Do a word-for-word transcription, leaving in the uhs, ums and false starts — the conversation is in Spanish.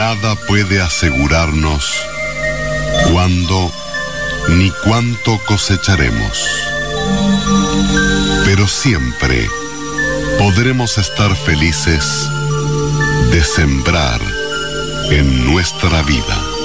Nada puede asegurarnos cuándo ni cuánto cosecharemos. Pero siempre podremos estar felices de sembrar en nuestra vida.